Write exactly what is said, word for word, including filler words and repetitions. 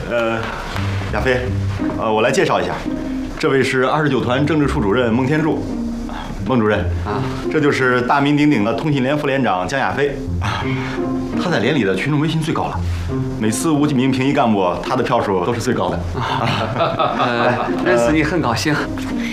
呃，亚飞，呃，我来介绍一下，这位是二十九团政治处主任孟天柱，孟主任啊，这就是大名鼎鼎的通信连副连长江亚飞啊，他在连里的群众威信最高了，每次吴启明评议干部，他的票数都是最高的。 呃，认识你很高兴。